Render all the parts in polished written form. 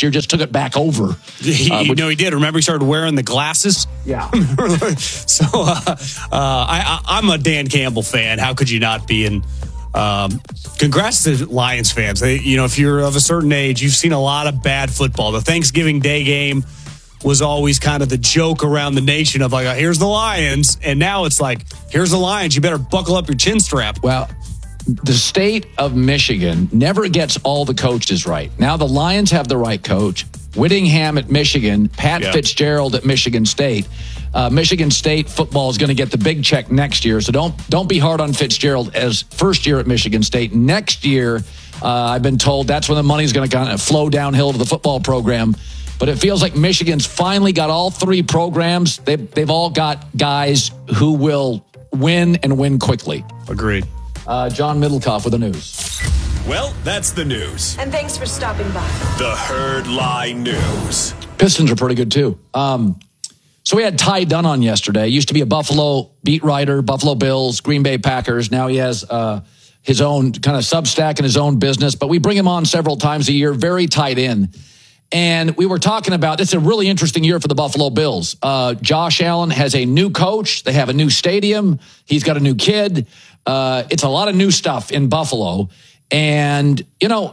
last year, just took it back over. He did. Remember, he started wearing the glasses? Yeah. So I'm a Dan Campbell fan. How could you not be? And congrats to Lions fans. If you're of a certain age, you've seen a lot of bad football. The Thanksgiving Day game was always kind of the joke around the nation of like, here's the Lions. And now it's like, here's the Lions. You better buckle up your chin strap. Well, the state of Michigan never gets all the coaches right. Now the Lions have the right coach. Whittingham at Michigan, Pat Fitzgerald at Michigan State. Michigan State football is going to get the big check next year. So don't be hard on Fitzgerald as first year at Michigan State. Next year, I've been told that's when the money's going to kind of flow downhill to the football program. But it feels like Michigan's finally got all three programs. They've all got guys who will win and win quickly. Agreed. John Middlecoff with the news. Well, that's the news. And thanks for stopping by. The Herd Lie News. Pistons are pretty good, too. So we had Ty Dunn on yesterday. Used to be a Buffalo beat writer, Buffalo Bills, Green Bay Packers. Now he has his own kind of Substack and his own business. But we bring him on several times a year, very tight in. And we were talking about, it's a really interesting year for the Buffalo Bills. Josh Allen has a new coach. They have a new stadium. He's got a new kid. It's a lot of new stuff in Buffalo. And,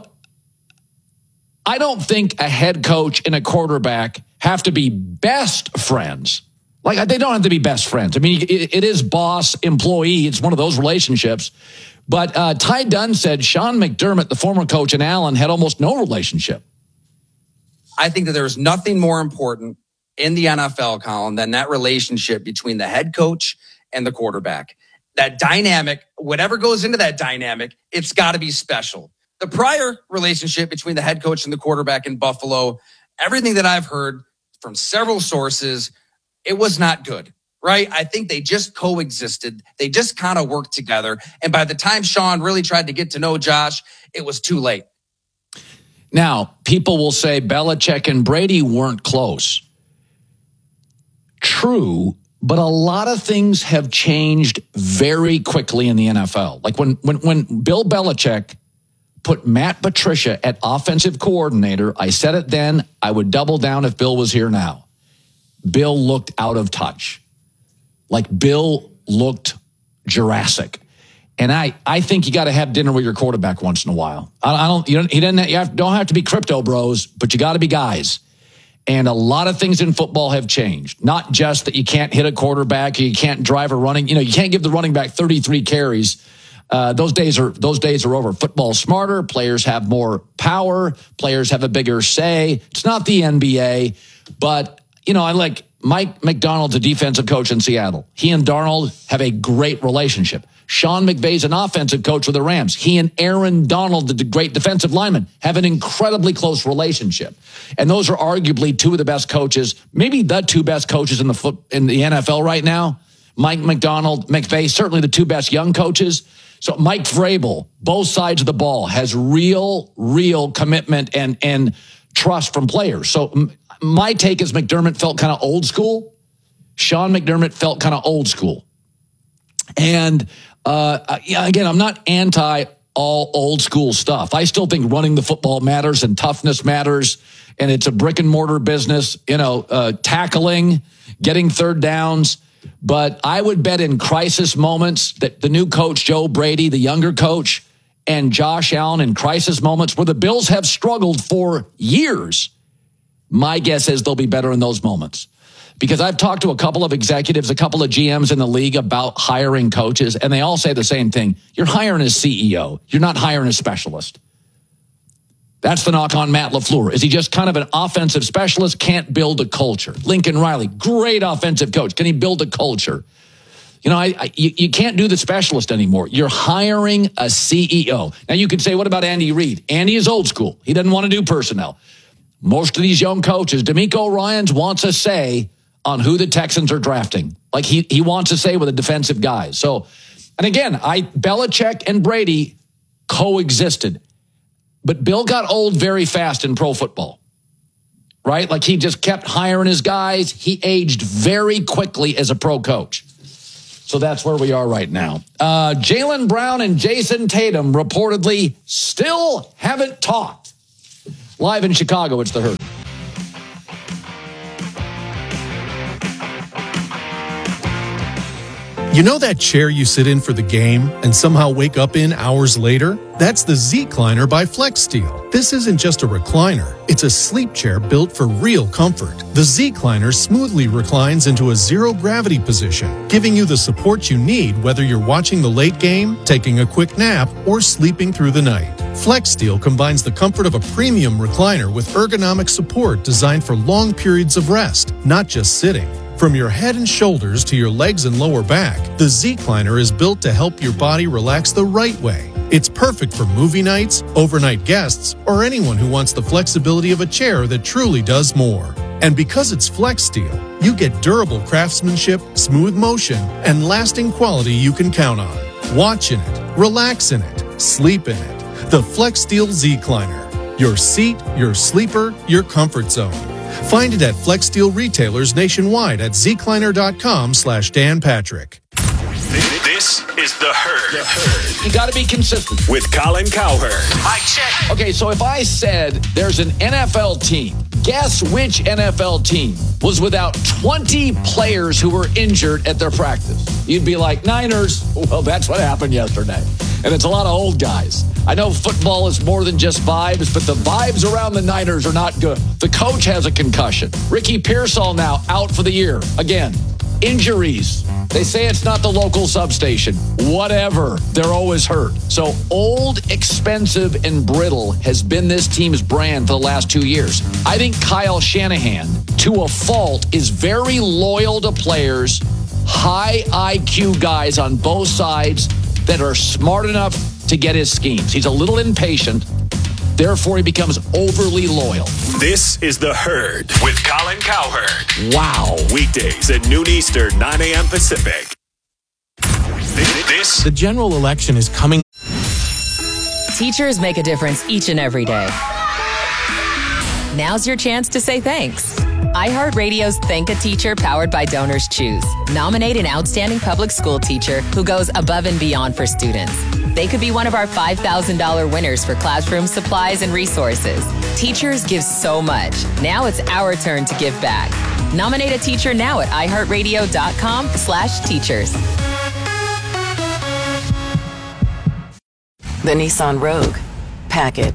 I don't think a head coach and a quarterback have to be best friends. Like, they don't have to be best friends. I mean, it is boss-employee. It's one of those relationships. But Ty Dunn said Sean McDermott, the former coach, and Allen had almost no relationship. I think that there's nothing more important in the NFL, Colin, than that relationship between the head coach and the quarterback. That dynamic, whatever goes into that dynamic, it's got to be special. The prior relationship between the head coach and the quarterback in Buffalo, everything that I've heard from several sources, it was not good, right? I think they just coexisted. They just kind of worked together. And by the time Sean really tried to get to know Josh, it was too late. Now, people will say Belichick and Brady weren't close. True, but a lot of things have changed very quickly in the NFL. Like when Bill Belichick put Matt Patricia at offensive coordinator, I said it then, I would double down if Bill was here now. Bill looked out of touch. Like Bill looked Jurassic. And I think you got to have dinner with your quarterback once in a while. You don't have to be crypto bros, but you got to be guys. And a lot of things in football have changed. Not just that you can't hit a quarterback, you can't drive a running, you can't give the running back 33 carries. Those days are over. Football's smarter. Players have more power. Players have a bigger say. It's not the NBA, but I like Mike McDonald's a defensive coach in Seattle. He and Darnold have a great relationship. Sean McVay's an offensive coach with the Rams. He and Aaron Donald, the great defensive lineman, have an incredibly close relationship. And those are arguably two of the best coaches, maybe the two best coaches in the NFL right now. Mike McDonald, McVay, certainly the two best young coaches. So Mike Vrabel, both sides of the ball, has real commitment and trust from players. So my take is McDermott felt kind of old school. Sean McDermott felt kind of old school. And again, I'm not anti all old school stuff. I still think running the football matters and toughness matters. And it's a brick and mortar business, tackling, getting third downs. But I would bet in crisis moments that the new coach, Joe Brady, the younger coach, and Josh Allen in crisis moments where the Bills have struggled for years, my guess is they'll be better in those moments. Because I've talked to a couple of executives, a couple of GMs in the league about hiring coaches, and they all say the same thing. You're hiring a CEO. You're not hiring a specialist. That's the knock on Matt LaFleur. Is he just kind of an offensive specialist? Can't build a culture. Lincoln Riley, great offensive coach. Can he build a culture? You can't do the specialist anymore. You're hiring a CEO. Now, you could say, what about Andy Reid? Andy is old school. He doesn't want to do personnel. Most of these young coaches, D'Amico Ryans wants a say on who the Texans are drafting. Like he wants to say with the defensive guys. So, and again, Belichick and Brady coexisted, but Bill got old very fast in pro football, right? Like he just kept hiring his guys. He aged very quickly as a pro coach. So that's where we are right now. Jaylen Brown and Jason Tatum reportedly still haven't talked. Live in Chicago, it's The Herd. You know that chair you sit in for the game and somehow wake up in hours later? That's the Z-Cliner by FlexSteel. This isn't just a recliner. It's a sleep chair built for real comfort. The Z-Cliner smoothly reclines into a zero-gravity position, giving you the support you need whether you're watching the late game, taking a quick nap, or sleeping through the night. FlexSteel combines the comfort of a premium recliner with ergonomic support designed for long periods of rest, not just sitting. From your head and shoulders to your legs and lower back, the Z-Cliner is built to help your body relax the right way. It's perfect for movie nights, overnight guests, or anyone who wants the flexibility of a chair that truly does more. And because it's FlexSteel, you get durable craftsmanship, smooth motion, and lasting quality you can count on. Watch in it, relax in it, sleep in it. The FlexSteel Z-Cliner. Your seat, your sleeper, your comfort zone. Find it at FlexSteel retailers nationwide at zcliner.com/Dan Patrick. This is The Herd. You got to be consistent. With Colin Cowherd. Mic check. Okay, so if I said there's an NFL team, guess which NFL team was without 20 players who were injured at their practice? You'd be like, Niners. Well, that's what happened yesterday. And it's a lot of old guys. I know football is more than just vibes, but the vibes around the Niners are not good. The coach has a concussion. Ricky Pearsall now out for the year. Again, injuries. They say it's not the local substation. Whatever. They're always hurt. So old, expensive, and brittle has been this team's brand for the last 2 years. I think Kyle Shanahan, to a fault, is very loyal to players, high IQ guys on both sides that are smart enough to get his schemes. He's a little impatient. Therefore, he becomes overly loyal. This is The Herd with Colin Cowherd. Wow. Weekdays at noon Eastern, 9 a.m. Pacific. This The general election is coming. Teachers make a difference each and every day. Now's your chance to say thanks. iHeartRadio's Thank a Teacher powered by Donors Choose. Nominate an outstanding public school teacher who goes above and beyond for students. They could be one of our $5,000 winners for classroom supplies and resources. Teachers give so much. Now it's our turn to give back. Nominate a teacher now at iHeartRadio.com/teachers. The Nissan Rogue. Pack it.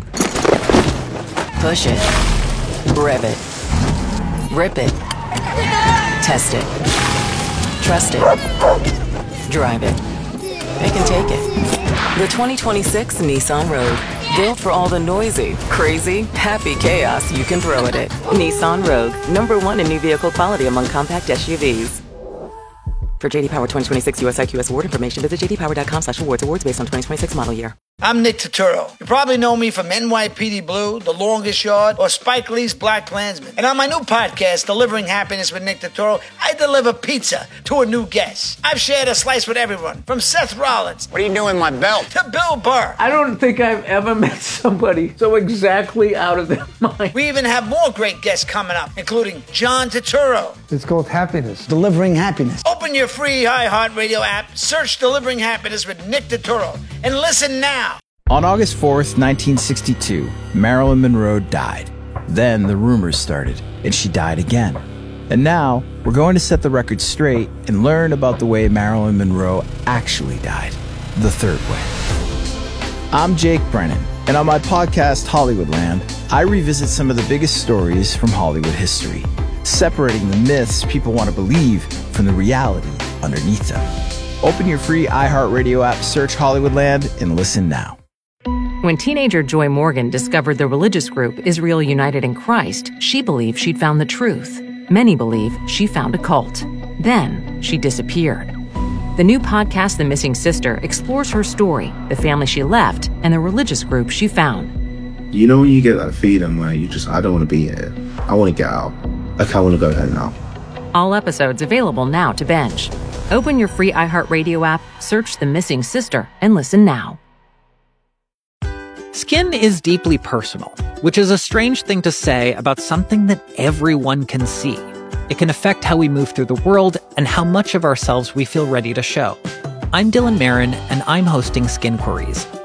Push it. Rev it. Rip it. Test it. Trust it. Drive it. They can take it. The 2026 Nissan Rogue. Built for all the noisy, crazy, happy chaos you can throw at it. Nissan Rogue. #1 in new vehicle quality among compact SUVs. For JD Power 2026 US IQS award information, visit jdpower.com/awards. Awards based on 2026 model year. I'm Nick Turturro. You probably know me from NYPD Blue, The Longest Yard, or Spike Lee's Black Klansman. And on my new podcast, Delivering Happiness with Nick Turturro, I deliver pizza to a new guest. I've shared a slice with everyone, from Seth Rollins. What are you doing, my belt? To Bill Burr. I don't think I've ever met somebody so exactly out of their mind. We even have more great guests coming up, including John Turturro. It's called Happiness. Delivering Happiness. Open your free iHeartRadio app, search Delivering Happiness with Nick Turturro, and listen now. On August 4th, 1962, Marilyn Monroe died. Then the rumors started, and she died again. And now, we're going to set the record straight and learn about the way Marilyn Monroe actually died, the third way. I'm Jake Brennan, and on my podcast, Hollywoodland, I revisit some of the biggest stories from Hollywood history, separating the myths people want to believe from the reality underneath them. Open your free iHeartRadio app, search Hollywoodland, and listen now. When teenager Joy Morgan discovered the religious group Israel United in Christ, she believed she'd found the truth. Many believe she found a cult. Then she disappeared. The new podcast, The Missing Sister, explores her story, the family she left, and the religious group she found. You know when you get that feeling where I don't want to be here. I want to get out. I want to go home now. All episodes available now to binge. Open your free iHeartRadio app, search The Missing Sister, and listen now. Skin is deeply personal, which is a strange thing to say about something that everyone can see. It can affect how we move through the world and how much of ourselves we feel ready to show. I'm Dylan Marin, and I'm hosting Skin Queries,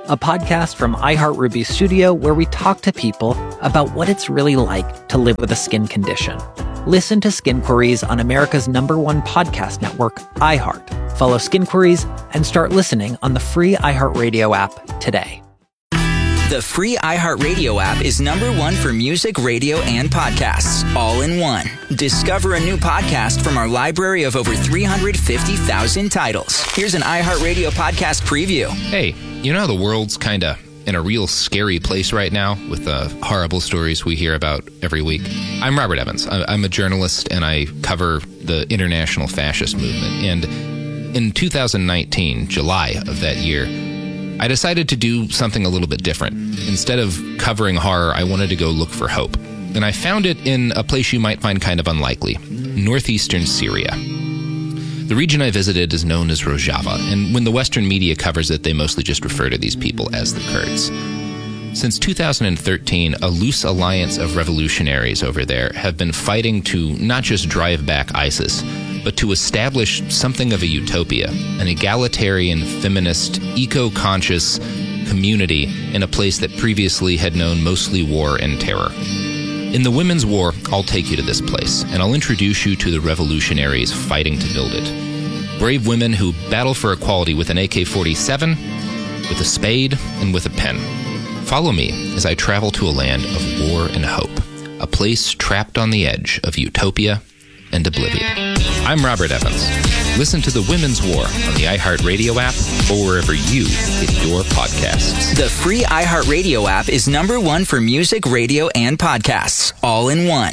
a podcast from iHeartRuby Studio where we talk to people about what it's really like to live with a skin condition. Listen to Skin Queries on America's #1 podcast network, iHeart. Follow Skin Queries and start listening on the free iHeartRadio app today. The free iHeartRadio app is #1 for music, radio, and podcasts, all in one. Discover a new podcast from our library of over 350,000 titles. Here's an iHeartRadio podcast preview. Hey, you know how the world's kind of in a real scary place right now with the horrible stories we hear about every week? I'm Robert Evans. I'm a journalist, and I cover the international fascist movement. And in 2019, July of that year, I decided to do something a little bit different. Instead of covering horror, I wanted to go look for hope. And I found it in a place you might find kind of unlikely, northeastern Syria. The region I visited is known as Rojava, and when the Western media covers it, they mostly just refer to these people as the Kurds. Since 2013, a loose alliance of revolutionaries over there have been fighting to not just drive back ISIS, but to establish something of a utopia, an egalitarian, feminist, eco-conscious community in a place that previously had known mostly war and terror. In the Women's War, I'll take you to this place, and I'll introduce you to the revolutionaries fighting to build it. Brave women who battle for equality with an AK-47, with a spade, and with a pen. Follow me as I travel to a land of war and hope, a place trapped on the edge of utopia and oblivion. I'm Robert Evans. Listen to The Women's War on the iHeartRadio app or wherever you get your podcasts. The free iHeartRadio app is #1 for music, radio, and podcasts, all in one.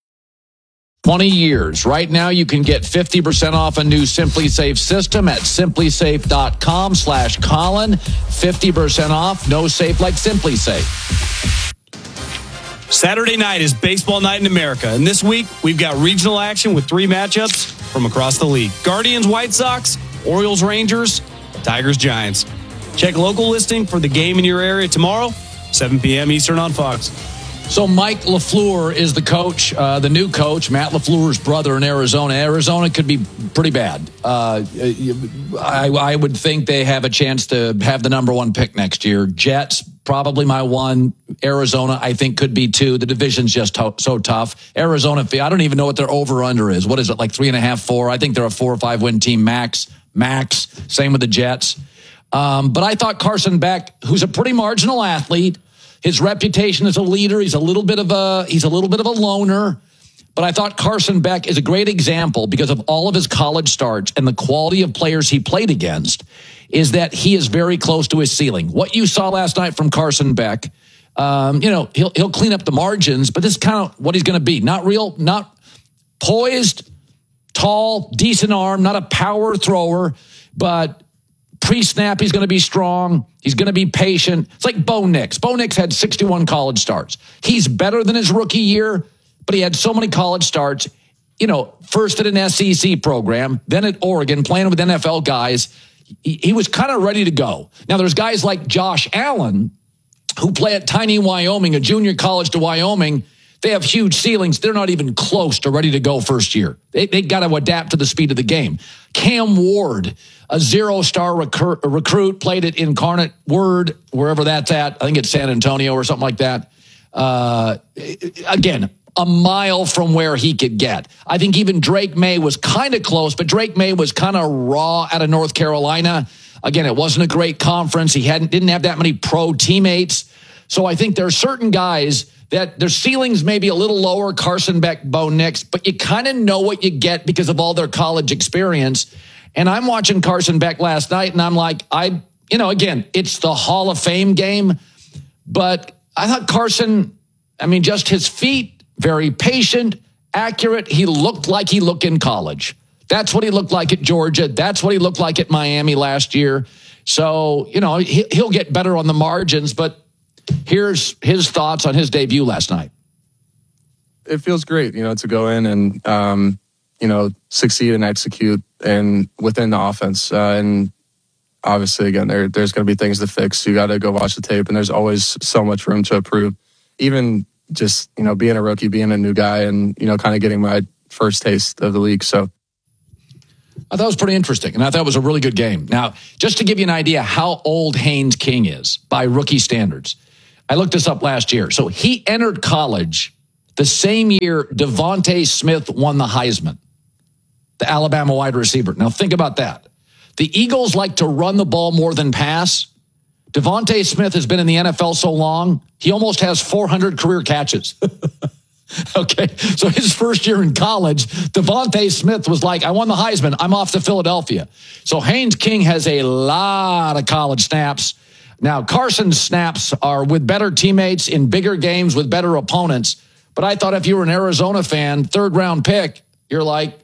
20 years. Right now, you can get 50% off a new Simply Safe system at simplysafe.com/Colin. 50% off. No safe like Simply Safe. Saturday night is baseball night in America, and this week we've got regional action with 3 matchups from across the league. Guardians, White Sox, Orioles, Rangers, Tigers, Giants. Check local listing for the game in your area tomorrow, 7 p.m. Eastern on Fox. So Mike LaFleur is the coach, the new coach, Matt LaFleur's brother in Arizona. Arizona could be pretty bad. I would think they have a chance to have the #1 pick next year. Jets, probably my 1. Arizona, I think, could be 2. The division's just so tough. Arizona, I don't even know what their over-under is. What is it, like 3.5, 4? I think they're a 4 or 5 win team max. Same with the Jets. But I thought Carson Beck, who's a pretty marginal athlete, his reputation as a leader, he's a little bit of a loner. But I thought Carson Beck is a great example because of all of his college starts and the quality of players he played against, is that he is very close to his ceiling. What you saw last night from Carson Beck, he'll clean up the margins, but this is kind of what he's going to be. Not poised, tall, decent arm, not a power thrower, but pre-snap, he's going to be strong. He's going to be patient. It's like Bo Nix. Bo Nix had 61 college starts. He's better than his rookie year, but he had so many college starts. First at an SEC program, then at Oregon, playing with NFL guys. He was kind of ready to go. Now, there's guys like Josh Allen who play at tiny Wyoming, a junior college to Wyoming. They have huge ceilings. They're not even close to ready to go first year. They got to adapt to the speed of the game. Cam Ward, a 0-star recruit, played at Incarnate Word, wherever that's at. I think it's San Antonio or something like that. Again, a mile from where he could get. I think even Drake May was kind of close, but Drake May was kind of raw out of North Carolina. Again, it wasn't a great conference. He didn't have that many pro teammates. So I think there are certain guys that their ceilings may be a little lower, Carson Beck, Bo Nix, but you kind of know what you get because of all their college experience. And I'm watching Carson Beck last night, and I'm like, again, it's the Hall of Fame game, but I thought Carson, just his feet, very patient, accurate. He looked like he looked in college. That's what he looked like at Georgia. That's what he looked like at Miami last year. So, he'll get better on the margins, but here's his thoughts on his debut last night. It feels great, to go in and, succeed and execute and within the offense. And obviously, again, there's going to be things to fix. You got to go watch the tape, and there's always so much room to improve. Even just, being a rookie, being a new guy, and, kind of getting my first taste of the league. So I thought it was pretty interesting, and I thought it was a really good game. Now, just to give you an idea how old Haynes King is by rookie standards, I looked this up last year. So he entered college the same year Devontae Smith won the Heisman, the Alabama wide receiver. Now, think about that. The Eagles like to run the ball more than pass. Devontae Smith has been in the NFL so long, he almost has 400 career catches. Okay, so his first year in college, Devontae Smith was like, I won the Heisman, I'm off to Philadelphia. So Haynes King has a lot of college snaps. Now, Carson's snaps are with better teammates in bigger games with better opponents. But I thought if you were an Arizona fan, third-round pick, you're like,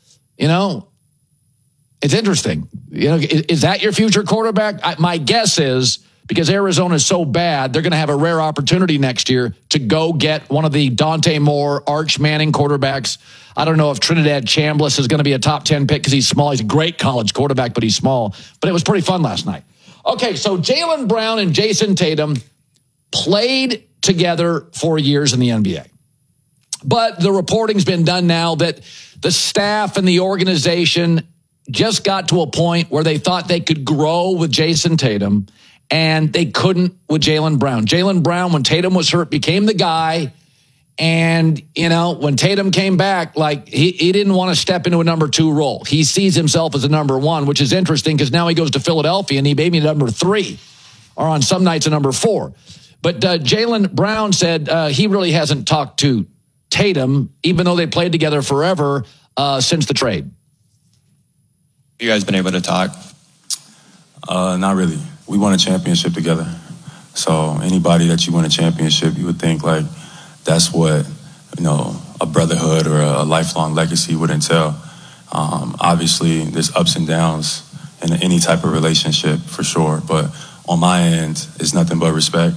it's interesting. Is that your future quarterback? My guess is, because Arizona is so bad, they're going to have a rare opportunity next year to go get one of the Dante Moore, Arch Manning quarterbacks. I don't know if Trinidad Chambliss is going to be a top 10 pick because he's small. He's a great college quarterback, but he's small. But it was pretty fun last night. Okay, so Jaylen Brown and Jason Tatum played together for years in the NBA. But the reporting's been done now that the staff and the organization just got to a point where they thought they could grow with Jason Tatum, and they couldn't with Jaylen Brown. Jaylen Brown, when Tatum was hurt, became the guy. And, when Tatum came back, he didn't want to step into a number 2 role. He sees himself as a number 1, which is interesting because now he goes to Philadelphia and he may be number 3, or on some nights a number 4. But Jaylen Brown said he really hasn't talked to Tatum, even though they played together forever since the trade. You guys been able to talk? Not really. We won a championship together. So anybody that you win a championship, you would think that's what, a brotherhood or a lifelong legacy would entail. Obviously, there's ups and downs in any type of relationship for sure. But on my end, it's nothing but respect.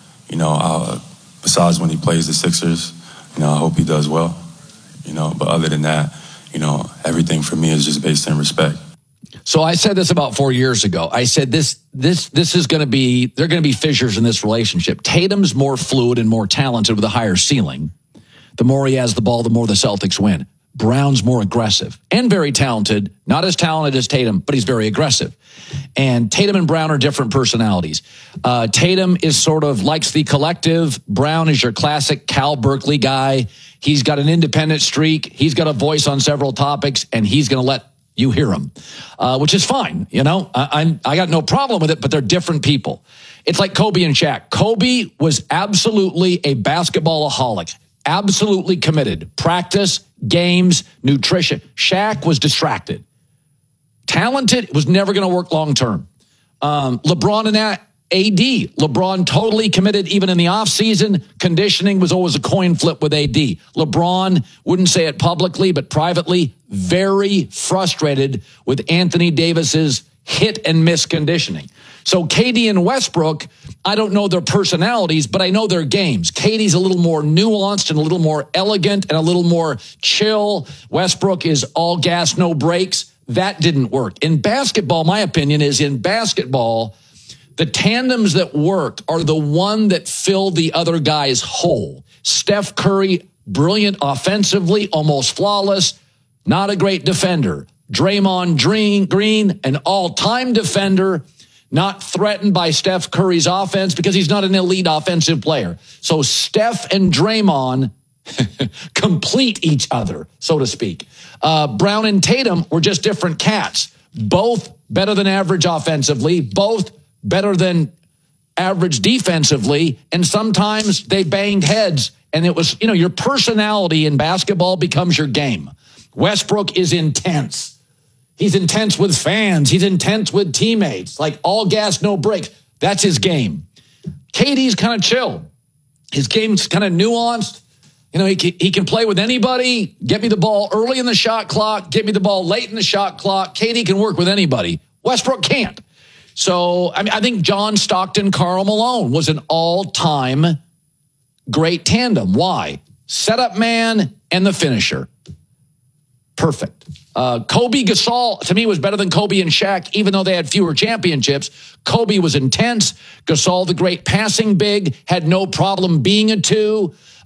Besides when he plays the Sixers, I hope he does well. But other than that, everything for me is just based in respect. So I said this about 4 years ago. I said this is going to be, there are going to be fissures in this relationship. Tatum's more fluid and more talented with a higher ceiling. The more he has the ball, the more the Celtics win. Brown's more aggressive and very talented, not as talented as Tatum, but he's very aggressive. And Tatum and Brown are different personalities. Tatum is sort of likes the collective. Brown is your classic Cal Berkeley guy. He's got an independent streak. He's got a voice on several topics, and he's going to let you hear him, which is fine. I got no problem with it, but they're different people. It's like Kobe and Shaq. Kobe was absolutely a basketball-aholic, absolutely committed. Practice, games, nutrition. Shaq was distracted. Talented, was never going to work long-term. LeBron and AD. LeBron totally committed even in the offseason. Conditioning was always a coin flip with AD. LeBron wouldn't say it publicly, but privately, very frustrated with Anthony Davis's hit and miss conditioning. So KD and Westbrook, I don't know their personalities, but I know their games. KD's a little more nuanced and a little more elegant and a little more chill. Westbrook is all gas, no brakes. That didn't work. In basketball, my opinion is in basketball, the tandems that work are the one that fill the other guy's hole. Steph Curry, brilliant offensively, almost flawless, not a great defender. Draymond Green, an all-time defender, not threatened by Steph Curry's offense because he's not an elite offensive player. So Steph and Draymond complete each other, so to speak. Brown and Tatum were just different cats. Both better than average offensively, both better than average defensively, and sometimes they banged heads. And it was, your personality in basketball becomes your game. Westbrook is intense. He's intense with fans. He's intense with teammates. Like all gas, no brakes. That's his game. KD's kind of chill. His game's kind of nuanced. He can play with anybody. Get me the ball early in the shot clock. Get me the ball late in the shot clock. KD can work with anybody. Westbrook can't. So, I think John Stockton, Karl Malone was an all-time great tandem. Why? Setup man and the finisher. Perfect. Kobe Gasol, to me, was better than Kobe and Shaq, even though they had fewer championships. Kobe was intense. Gasol, the great passing big, had no problem being a 2.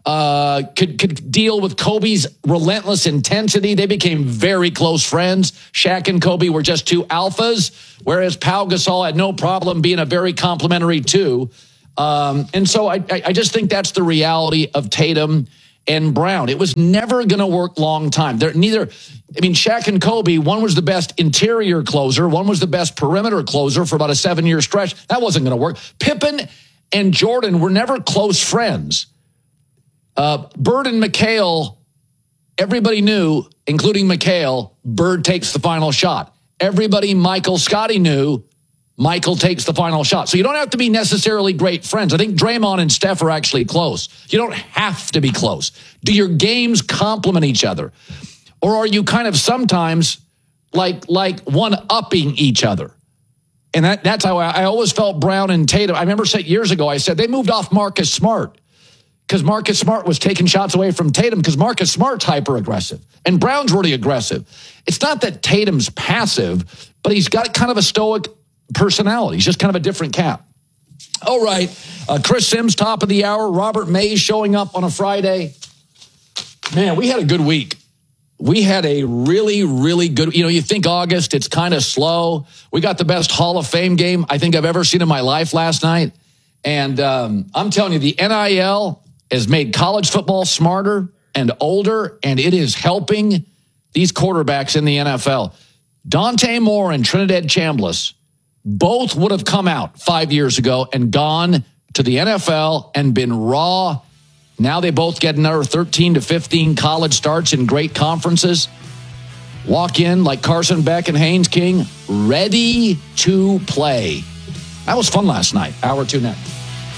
could deal with Kobe's relentless intensity. They became very close friends. Shaq and Kobe were just two alphas, whereas Pau Gasol had no problem being a very complimentary two. And so I just think that's the reality of Tatum and Brown. It was never going to work long time. Shaq and Kobe, one was the best interior closer, one was the best perimeter closer for about a 7-year stretch. That wasn't going to work. Pippen and Jordan were never close friends. Bird and McHale, everybody knew, including McHale, Bird takes the final shot. Everybody, Michael Scotty knew, Michael takes the final shot. So you don't have to be necessarily great friends. I think Draymond and Steph are actually close. You don't have to be close. Do your games complement each other? Or are you kind of sometimes like one-upping each other? And that's how I always felt Brown and Tatum. I remember years ago, I said they moved off Marcus Smart because Marcus Smart was taking shots away from Tatum because Marcus Smart's hyper-aggressive and Brown's really aggressive. It's not that Tatum's passive, but he's got kind of a stoic personality. He's just kind of a different cat. All right. Chris Sims, top of the hour. Robert Mays showing up on a Friday. Man, we had a good week. We had a really, really good, you think August, it's kind of slow. We got the best Hall of Fame game I think I've ever seen in my life last night. And I'm telling you, the NIL has made college football smarter and older, and it is helping these quarterbacks in the NFL. Dante Moore and Trinidad Chambliss both would have come out 5 years ago and gone to the NFL and been raw. Now they both get another 13 to 15 college starts in great conferences. Walk in like Carson Beck and Haynes King, ready to play. That was fun last night. Hour 2 next.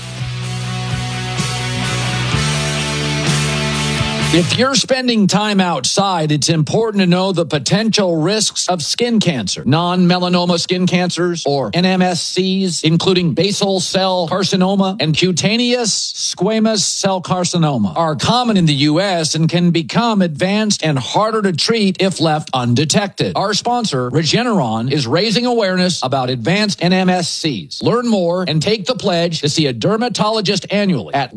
If you're spending time outside, it's important to know the potential risks of skin cancer. Non-melanoma skin cancers, or NMSCs, including basal cell carcinoma and cutaneous squamous cell carcinoma, are common in the U.S. and can become advanced and harder to treat if left undetected. Our sponsor, Regeneron, is raising awareness about advanced NMSCs. Learn more and take the pledge to see a dermatologist annually at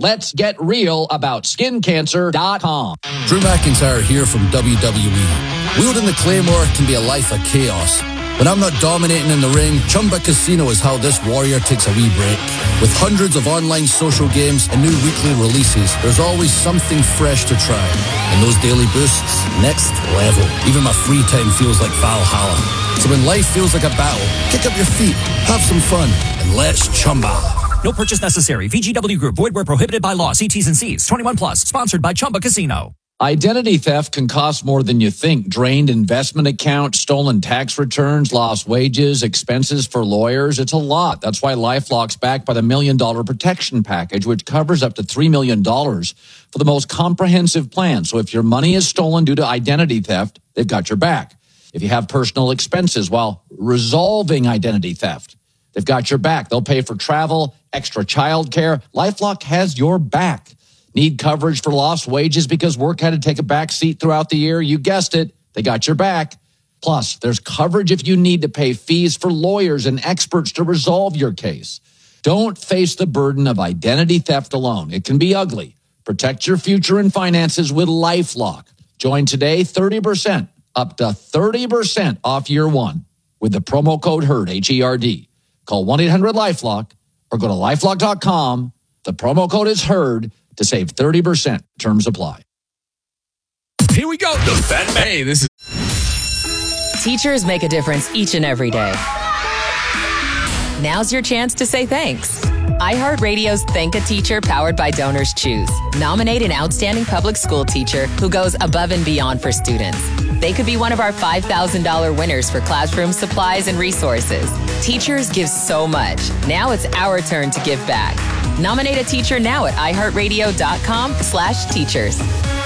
letsgetrealaboutSkinCancer.com. Drew McIntyre here from WWE. Wielding the Claymore can be a life of chaos. When I'm not dominating in the ring, Chumba Casino is how this warrior takes a wee break. With hundreds of online social games and new weekly releases, there's always something fresh to try. And those daily boosts, next level. Even my free time feels like Valhalla. So when life feels like a battle, kick up your feet, have some fun, and let's Chumba. No purchase necessary. VGW Group. Void where prohibited by law. See T's and C's. 21 plus. Sponsored by Chumba Casino. Identity theft can cost more than you think. Drained investment accounts, stolen tax returns, lost wages, expenses for lawyers. It's a lot. That's why LifeLock's backed by the $1 Million Protection Package, which covers up to $3 million for the most comprehensive plan. So if your money is stolen due to identity theft, they've got your back. If you have personal expenses while resolving identity theft, they've got your back. They'll pay for travel, extra child care. LifeLock has your back. Need coverage for lost wages because work had to take a back seat throughout the year? You guessed it. They got your back. Plus, there's coverage if you need to pay fees for lawyers and experts to resolve your case. Don't face the burden of identity theft alone. It can be ugly. Protect your future and finances with LifeLock. Join today, 30%, up to 30% off year one with the promo code HERD, H-E-R-D. Call 1-800-LifeLock or go to LifeLock.com. The promo code is HERD to save 30%. Terms apply. Here we go. The Fat Man. Hey, this is... Teachers make a difference each and every day. Now's your chance to say thanks. iHeartRadio's Thank a Teacher powered by Donors Choose. Nominate an outstanding public school teacher who goes above and beyond for students. They could be one of our $5,000 winners for classroom supplies and resources. Teachers give so much. Now it's our turn to give back. Nominate a teacher now at iHeartRadio.com/teachers.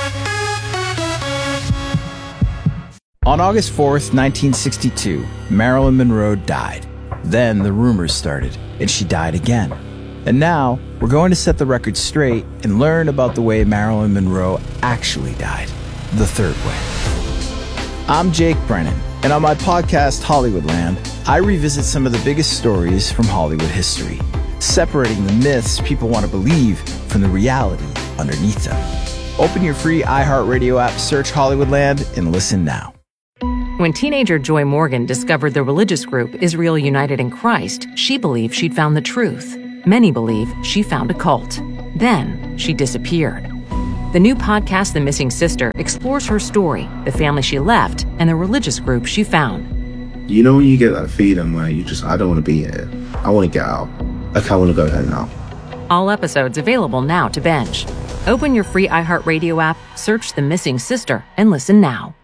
On August 4th, 1962, Marilyn Monroe died. Then the rumors started, and she died again. And now, we're going to set the record straight and learn about the way Marilyn Monroe actually died, the third way. I'm Jake Brennan, and on my podcast, Hollywoodland, I revisit some of the biggest stories from Hollywood history, separating the myths people want to believe from the reality underneath them. Open your free iHeartRadio app, search Hollywoodland, and listen now. When teenager Joy Morgan discovered the religious group Israel United in Christ, she believed she'd found the truth. Many believe she found a cult. Then she disappeared. The new podcast, The Missing Sister, explores her story, the family she left, and the religious group she found. You know when you get that feeling where you just, I don't want to be here. I want to get out. Like, I want to go home now. All episodes available now to binge. Open your free iHeartRadio app, search The Missing Sister, and listen now.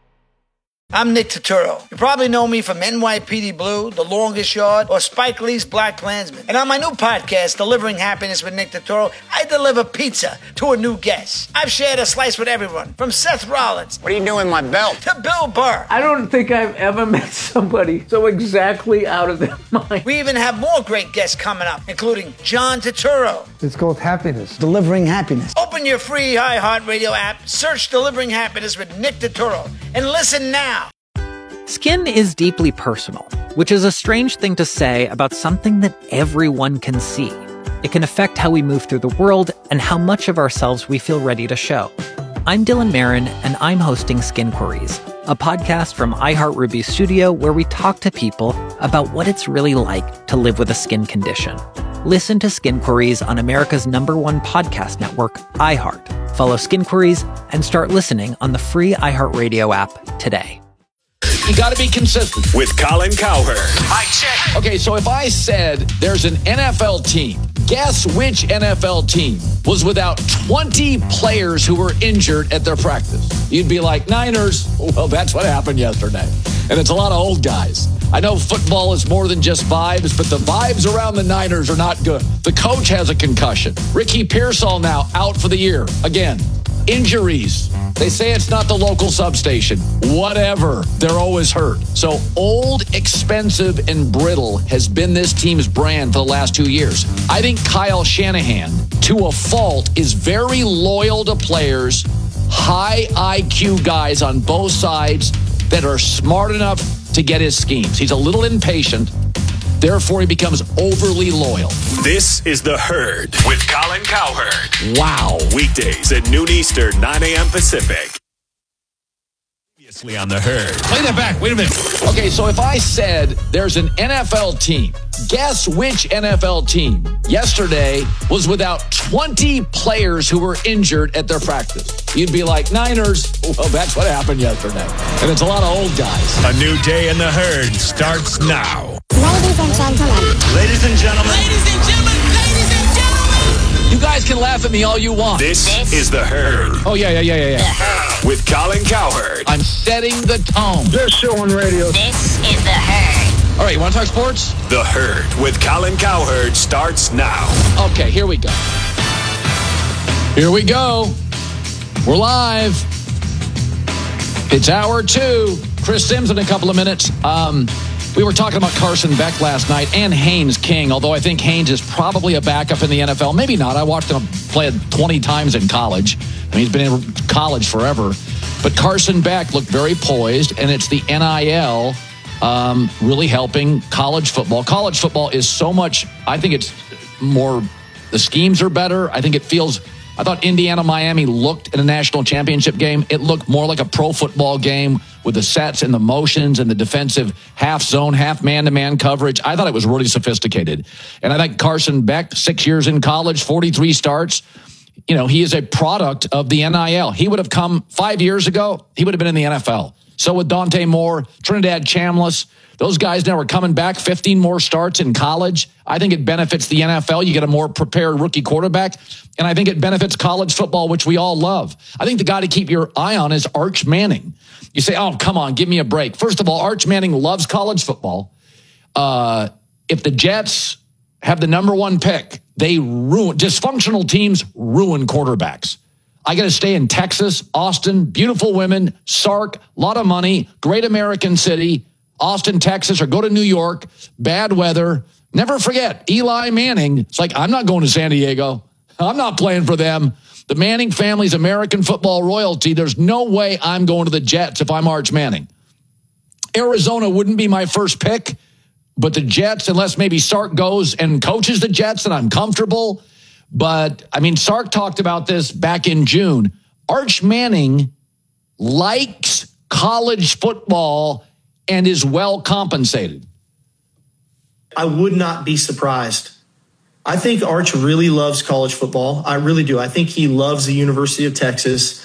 I'm Nick Turturro. You probably know me from NYPD Blue, The Longest Yard, or Spike Lee's Black Klansman. And on my new podcast, Delivering Happiness with Nick Turturro, I deliver pizza to a new guest. I've shared a slice with everyone, from Seth Rollins. What are you doing with my belt? To Bill Burr. I don't think I've ever met somebody so exactly out of their mind. We even have more great guests coming up, including John Turturro. It's called happiness. Delivering happiness. Open your free iHeartRadio app, search Delivering Happiness with Nick Turturro, and listen now. Skin is deeply personal, which is a strange thing to say about something that everyone can see. It can affect how we move through the world and how much of ourselves we feel ready to show. I'm Dylan Marin, and I'm hosting Skin Queries, a podcast from iHeartRuby Studio where we talk to people about what it's really like to live with a skin condition. Listen to Skin Queries on America's #1 podcast network, iHeart. Follow Skin Queries and start listening on the free iHeartRadio app today. You got to be consistent. With Colin Cowherd. I check. Okay, so if I said there's an NFL team, guess which NFL team was without 20 players who were injured at their practice? You'd be like, Niners. Well, that's what happened yesterday. And it's a lot of old guys. I know football is more than just vibes, but the vibes around the Niners are not good. The coach has a concussion. Ricky Pearsall now out for the year. Again, injuries. They say it's not the local substation. Whatever. They're always hurt. So old, expensive, and brittle has been this team's brand for the last 2 years. I think Kyle Shanahan, to a fault, is very loyal to players, high IQ guys on both sides that are smart enough to get his schemes. He's a little impatient. Therefore, he becomes overly loyal. This is The Herd with Colin Cowherd. Wow. Weekdays at noon Eastern, 9 a.m. Pacific. Previously on The Herd. Play that back. Wait a minute. Okay, so if I said there's an NFL team, guess which NFL team yesterday was without 20 players who were injured at their practice? You'd be like, Niners. Well, that's what happened yesterday. And it's a lot of old guys. A new day in The Herd starts now. Ladies and gentlemen. Ladies and gentlemen. Ladies and gentlemen. Ladies and gentlemen. You guys can laugh at me all you want. This is The Herd. Oh, yeah. With Colin Cowherd. I'm setting the tone. Best show on radio. This is The Herd. All right, you want to talk sports? The Herd with Colin Cowherd starts now. Okay, here we go. Here we go. We're live. It's hour 2. Chris Sims in a couple of minutes. We were talking about Carson Beck last night and Haynes King, although I think Haynes is probably a backup in the NFL. Maybe not. I watched him play it 20 times in college. I mean, he's been in college forever. But Carson Beck looked very poised, and it's the NIL really helping college football. College football is so much, I think it's more, the schemes are better. I think it feels, I thought Indiana-Miami looked in a national championship game. It looked more like a pro football game with the sets and the motions and the defensive half zone, half man-to-man coverage. I thought it was really sophisticated. And I think Carson Beck, 6 years in college, 43 starts, you know, he is a product of the NIL. He would have come 5 years ago, he would have been in the NFL. So with Dante Moore, Trinidad Chambliss, those guys now are coming back, 15 more starts in college. I think it benefits the NFL. You get a more prepared rookie quarterback. And I think it benefits college football, which we all love. I think the guy to keep your eye on is Arch Manning. You say, oh, come on, give me a break. First of all, Arch Manning loves college football. If the Jets have the number 1 pick, they ruin, dysfunctional teams ruin quarterbacks. I got to stay in Texas, Austin, beautiful women, Sark, a lot of money, great American city, Austin, Texas, or go to New York, bad weather. Never forget, Eli Manning. It's like, I'm not going to San Diego. I'm not playing for them. The Manning family's American football royalty. There's no way I'm going to the Jets if I'm Arch Manning. Arizona wouldn't be my first pick, but the Jets, unless maybe Sark goes and coaches the Jets, and I'm comfortable. But, I mean, Sark talked about this back in June. Arch Manning likes college football and is well compensated. I would not be surprised. I think Arch really loves college football. I really do. I think he loves the University of Texas.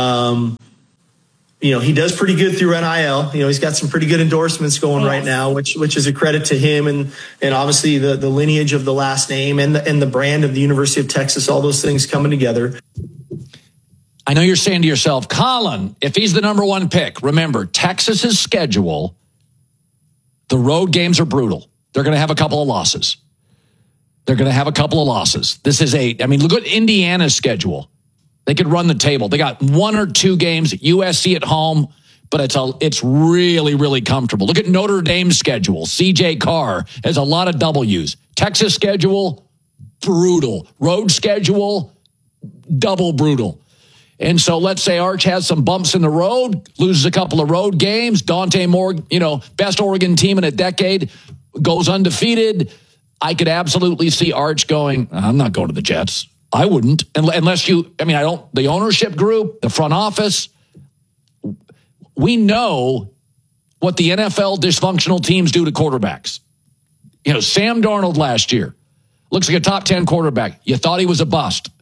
He does pretty good through NIL. He's got some pretty good endorsements going right now, which is a credit to him and obviously the lineage of the last name and the brand of the University of Texas, all those things coming together. I know you're saying to yourself, Colin, if he's the number one pick, remember, Texas's schedule, the road games are brutal. They're going to have a couple of losses. This is look at Indiana's schedule. They could run the table. They got 1 or 2 games, USC at home, but it's really, really comfortable. Look at Notre Dame's schedule. CJ Carr has a lot of W's. Texas schedule, brutal. Road schedule, double brutal. And so let's say Arch has some bumps in the road, loses a couple of road games. Dante Moore, best Oregon team in a decade, goes undefeated. I could absolutely see Arch going, I'm not going to the Jets. I wouldn't, unless the ownership group, the front office, we know what the NFL dysfunctional teams do to quarterbacks. Sam Darnold last year looks like a top 10 quarterback. You thought he was a bust.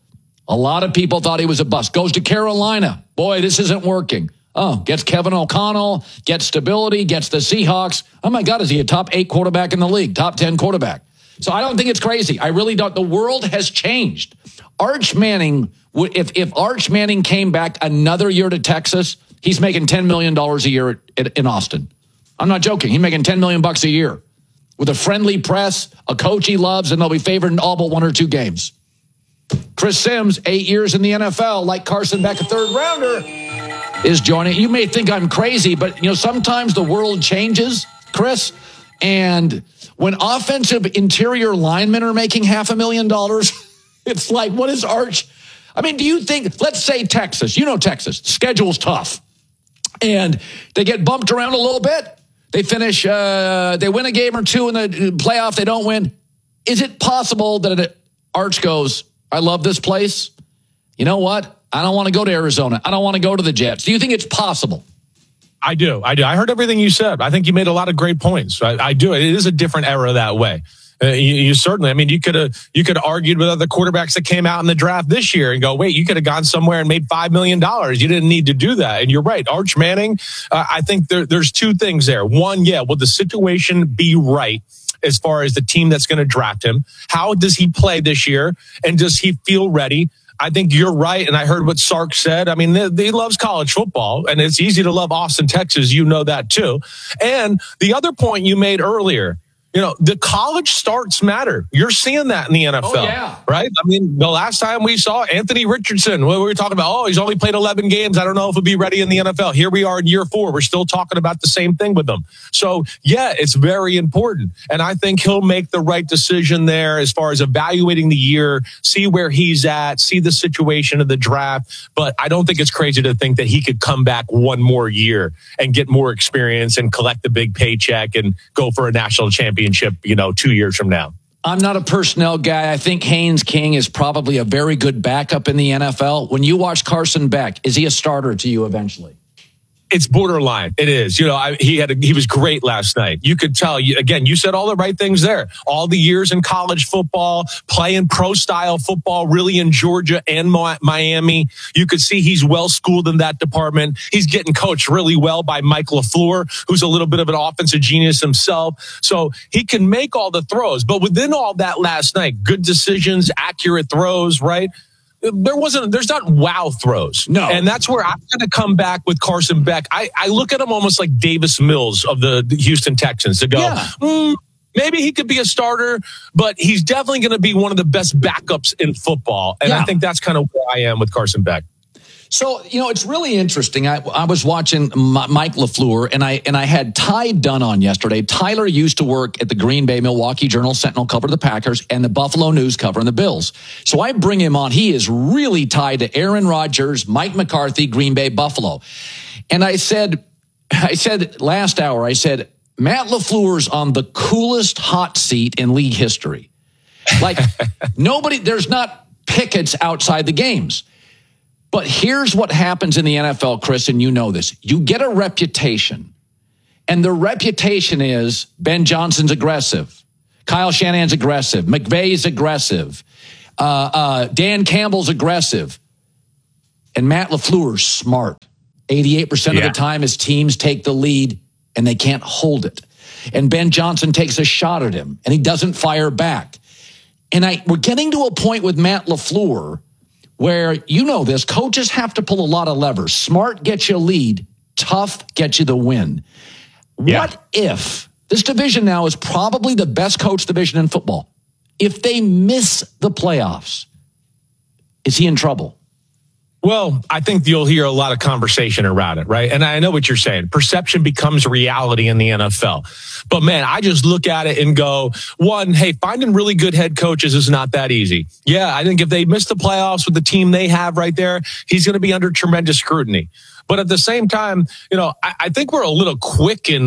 A lot of people thought he was a bust. Goes to Carolina. Boy, this isn't working. Oh, gets Kevin O'Connell, gets stability, gets the Seahawks. Oh my God, is he a top 8 quarterback in the league? Top 10 quarterback. So I don't think it's crazy. I really don't. The world has changed. Arch Manning, if Arch Manning came back another year to Texas, he's making $10 million a year in Austin. I'm not joking. He's making $10 million a year with a friendly press, a coach he loves, and they'll be favored in all but 1 or 2 games. Chris Sims, 8 years in the NFL, like Carson Beck, a third rounder, is joining. You may think I'm crazy, but sometimes the world changes, Chris. And when offensive interior linemen are making $500,000, it's like, what is Arch? Do you think, let's say Texas, Texas, schedule's tough. And they get bumped around a little bit. They finish, they win a game or 2 in the playoff, they don't win. Is it possible that Arch goes, I love this place. You know what? I don't want to go to Arizona. I don't want to go to the Jets. Do you think it's possible? I do. I heard everything you said. I think you made a lot of great points. I do. It is a different era that way. You certainly, you could have argued with other quarterbacks that came out in the draft this year and go, wait, you could have gone somewhere and made $5 million. You didn't need to do that. And you're right. Arch Manning, I think there's 2 things there. One, will the situation be right as far as the team that's going to draft him? How does he play this year? And does he feel ready? I think you're right, and I heard what Sark said. He loves college football, and it's easy to love Austin, Texas. You know that, too. And the other point you made earlier, the college starts matter. You're seeing that in the NFL, right? The last time we saw Anthony Richardson, we were talking about, he's only played 11 games. I don't know if he'll be ready in the NFL. Here we are in year 4. We're still talking about the same thing with him. So, it's very important. And I think he'll make the right decision there as far as evaluating the year, see where he's at, see the situation of the draft. But I don't think it's crazy to think that he could come back 1 more year and get more experience and collect the big paycheck and go for a national championship, 2 years from now. I'm not a personnel guy. I think Haynes King is probably a very good backup in the NFL. When you watch Carson Beck, is he a starter to you eventually? It's borderline. It is. He was great last night. You could tell. You said all the right things there. All the years in college football, playing pro-style football, really in Georgia and Miami. You could see he's well-schooled in that department. He's getting coached really well by Mike LaFleur, who's a little bit of an offensive genius himself. So he can make all the throws. But within all that last night, good decisions, accurate throws, right? There's not wow throws. No. And that's where I'm going to come back with Carson Beck. I look at him almost like Davis Mills of the Houston Texans to go, maybe he could be a starter, but he's definitely going to be one of the best backups in football. And I think that's kind of where I am with Carson Beck. So, it's really interesting. I was watching Mike LaFleur, and I had Ty Dunn on yesterday. Tyler used to work at the Green Bay Milwaukee Journal-Sentinel, cover the Packers, and the Buffalo News covering the Bills. So I bring him on. He is really tied to Aaron Rodgers, Mike McCarthy, Green Bay, Buffalo. And I said last hour, Matt LaFleur's on the coolest hot seat in league history. Like there's not pickets outside the games. But here's what happens in the NFL, Chris, and you know this. You get a reputation, and the reputation is Ben Johnson's aggressive, Kyle Shanahan's aggressive, McVay's aggressive, Dan Campbell's aggressive, and Matt LaFleur's smart. 88% of the time his teams take the lead, and they can't hold it. And Ben Johnson takes a shot at him, and he doesn't fire back. And we're getting to a point with Matt LaFleur where, you know this, coaches have to pull a lot of levers. Smart gets you a lead. Tough gets you the win. Yeah. What if this division now is probably the best coach division in football? If they miss the playoffs, is he in trouble? Well, I think you'll hear a lot of conversation around it, right? And I know what you're saying. Perception becomes reality in the NFL. But man, I just look at it and go, one, hey, finding really good head coaches is not that easy. Yeah, I think if they miss the playoffs with the team they have right there, he's going to be under tremendous scrutiny. But at the same time, I think we're a little quick in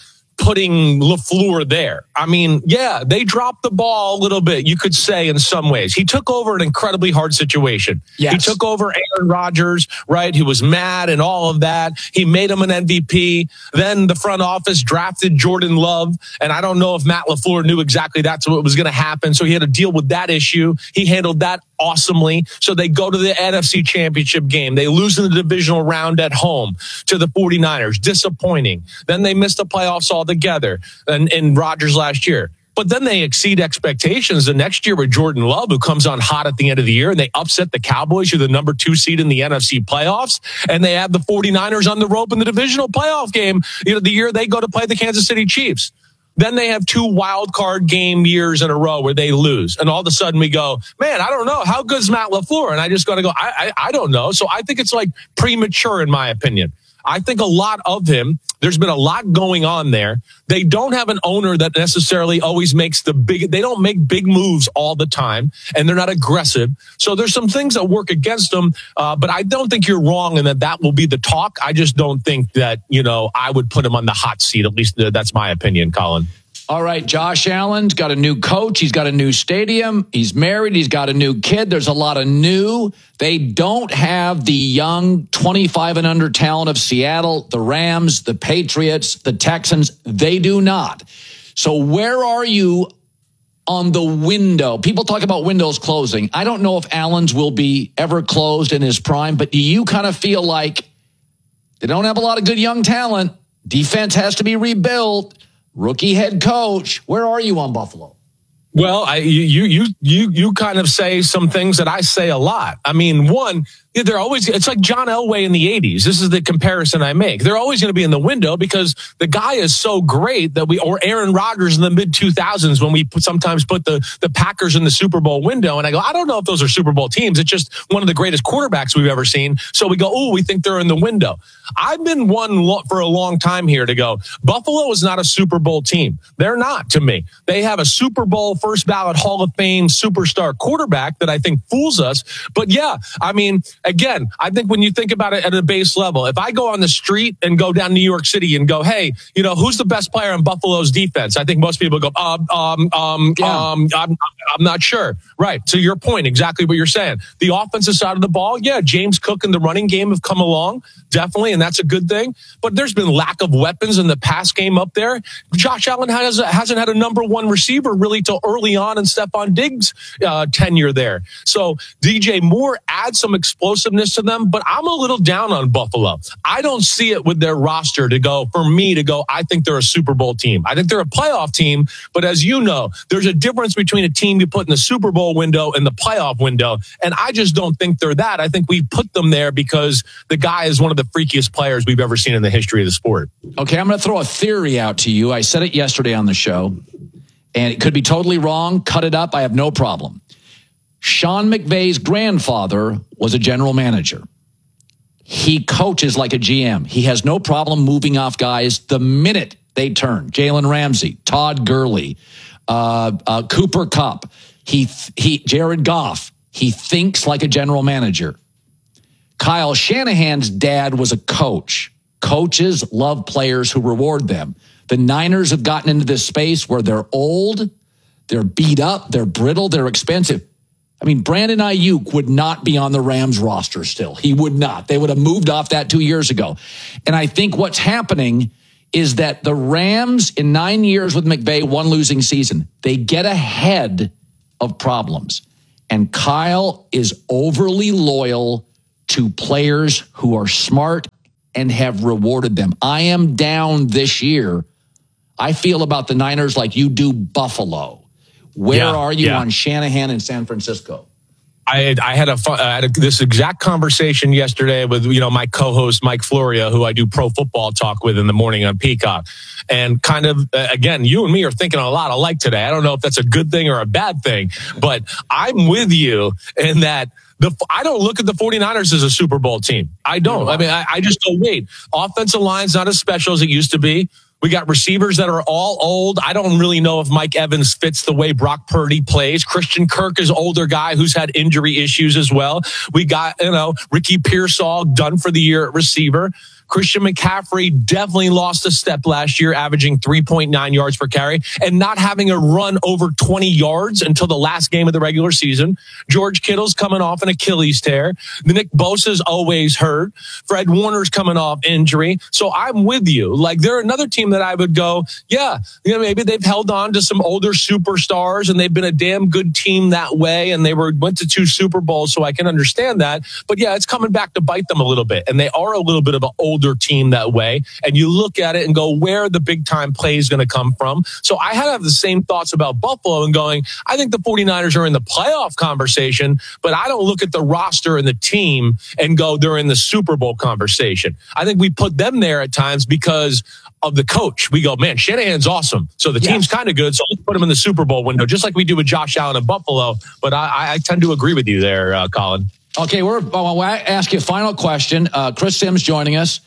putting LaFleur there. I mean, yeah, they dropped the ball a little bit, you could say, in some ways. He took over an incredibly hard situation. Yes. He took over Aaron Rodgers, right? He was mad and all of that. He made him an MVP. Then the front office drafted Jordan Love, and I don't know if Matt LaFleur knew exactly that's what was going to happen, so he had to deal with that issue. He handled that awesomely. So they go to the NFC Championship game. They lose in the divisional round at home to the 49ers. Disappointing. Then they missed the playoffs altogether in Rodgers last year. But then they exceed expectations the next year with Jordan Love, who comes on hot at the end of the year, and they upset the Cowboys, who are the number 2 seed in the NFC playoffs, and they have the 49ers on the rope in the divisional playoff game, the year they go to play the Kansas City Chiefs. Then they have 2 wild card game years in a row where they lose. And all of a sudden we go, man, I don't know. How good's Matt LaFleur? And I just got to go, I don't know. So I think it's premature in my opinion. I think a lot of him, there's been a lot going on there. They don't have an owner that necessarily always makes they don't make big moves all the time, and they're not aggressive. So there's some things that work against them, but I don't think you're wrong in that will be the talk. I just don't think that, I would put him on the hot seat. At least that's my opinion, Colin. All right, Josh Allen's got a new coach. He's got a new stadium. He's married. He's got a new kid. There's a lot of new. They don't have the young 25 and under talent of Seattle, the Rams, the Patriots, the Texans. They do not. So where are you on the window? People talk about windows closing. I don't know if Allen's will be ever closed in his prime, but do you kind of feel like they don't have a lot of good young talent? Defense has to be rebuilt. Rookie head coach. Where are you on Buffalo? Well, you kind of say some things that I say a lot. I mean, one, they're always, it's like John Elway in the 80s. This is the comparison I make. They're always going to be in the window because the guy is so great that or Aaron Rodgers in the mid 2000s when we sometimes put the Packers in the Super Bowl window. And I go, I don't know if those are Super Bowl teams. It's just one of the greatest quarterbacks we've ever seen. So we go, we think they're in the window. I've been one for a long time here to go, Buffalo is not a Super Bowl team. They're not to me. They have a Super Bowl first ballot Hall of Fame superstar quarterback that I think fools us. But yeah, I mean, again, I think when you think about it at a base level, if I go on the street and go down New York City and go, hey, who's the best player on Buffalo's defense? I think most people go, I'm not sure. Right. To your point, exactly what you're saying. The offensive side of the ball, yeah, James Cook and the running game have come along, definitely, and that's a good thing. But there's been lack of weapons in the pass game up there. Josh Allen hasn't had a number 1 receiver really till early on in Stephon Diggs' tenure there. So DJ Moore adds some explosiveness to them, but I'm a little down on Buffalo. I don't see it with their roster I think they're a Super Bowl team. I think they're a playoff team, but as you know, there's a difference between a team you put in the Super Bowl window and the playoff window, and I just don't think they're that. I think we put them there because the guy is one of the freakiest players we've ever seen in the history of the sport. Okay, I'm going to throw a theory out to you. I said it yesterday on the show, and it could be totally wrong. Cut it up. I have no problem. Sean McVay's grandfather was a general manager. He coaches like a GM. He has no problem moving off guys the minute they turn. Jalen Ramsey, Todd Gurley, Cooper Kupp, Jared Goff. He thinks like a general manager. Kyle Shanahan's dad was a coach. Coaches love players who reward them. The Niners have gotten into this space where they're old. They're beat up. They're brittle. They're expensive. I mean, Brandon Ayuk would not be on the Rams roster still. He would not. They would have moved off that 2 years ago. And I think what's happening is that the Rams, in 9 years with McVay, one losing season, they get ahead of problems. And Kyle is overly loyal to players who are smart and have rewarded them. I am down this year. I feel about the Niners like you do Buffalo. Where are you on Shanahan in San Francisco? I had this exact conversation yesterday with my co-host Mike Florio, who I do pro football talk with in the morning on Peacock, and kind of again, you and me are thinking a lot alike today. I don't know if that's a good thing or a bad thing, but I'm with you in that. I don't look at the 49ers as a Super Bowl team. I don't. I mean, I just don't wait. Offensive line's not as special as it used to be. We got receivers that are all old. I don't really know if Mike Evans fits the way Brock Purdy plays. Christian Kirk is an older guy who's had injury issues as well. We got, Ricky Pearsall done for the year at receiver. Christian McCaffrey definitely lost a step last year, averaging 3.9 yards per carry and not having a run over 20 yards until the last game of the regular season. George Kittle's coming off an Achilles tear. Nick Bosa's always hurt. Fred Warner's coming off injury. So I'm with you. Like, they're another team that I would go, maybe they've held on to some older superstars and they've been a damn good team that way. And they went to 2 Super Bowls, so I can understand that. But yeah, it's coming back to bite them a little bit. And they are a little bit of an older team that way, and you look at it and go, where are the big time plays going to come from? So I have the same thoughts about Buffalo and going, I think the 49ers are in the playoff conversation, but I don't look at the roster and the team and go, they're in the Super Bowl conversation. I think we put them there at times because of the coach. We go, man, Shanahan's awesome. So the team's kind of good. So let's put him in the Super Bowl window, just like we do with Josh Allen and Buffalo. But I tend to agree with you there, Colin. Okay, I'll ask you a final question. Chris Sims joining us.